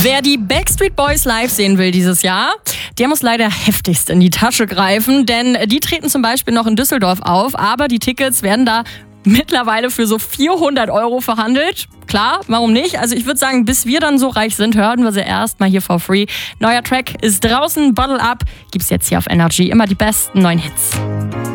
Wer die Backstreet Boys live sehen will dieses Jahr, der muss leider heftigst in die Tasche greifen, denn die treten zum Beispiel noch in Düsseldorf auf, aber die Tickets werden da mittlerweile für so 400 € verhandelt. Klar, warum nicht? Also ich würde sagen, bis wir dann so reich sind, hören wir sie erst mal hier for free. Neuer Track ist draußen, Bottle Up, gibt's jetzt hier auf Energy. Immer die besten neuen Hits.